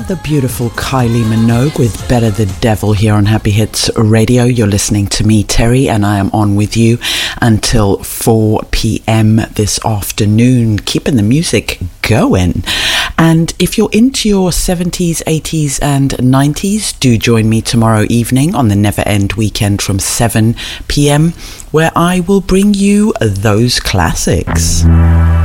the beautiful Kylie Minogue with Better the Devil here on Happy Hits Radio. You're listening to me, Terry, and I am on with you until 4 p.m. this afternoon, keeping the music going. And if you're into your 70s, 80s and 90s, do join me tomorrow evening on the Never End Weekend from 7 p.m. where I will bring you those classics.